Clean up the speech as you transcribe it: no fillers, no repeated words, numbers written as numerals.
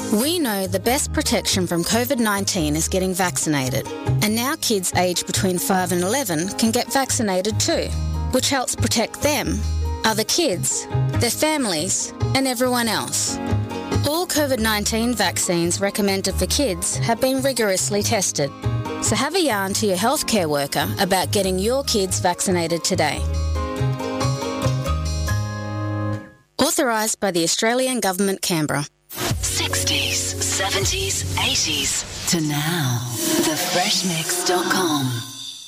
We know the best protection from COVID-19 is getting vaccinated, and now kids aged between 5 and 11 can get vaccinated too, which helps protect them, other kids, their families, and everyone else. All COVID-19 vaccines recommended for kids have been rigorously tested, so have a yarn to your healthcare worker about getting your kids vaccinated today. Authorised by the Australian Government, Canberra. 60s, 70s, 80s to now. TheFreshMix.com.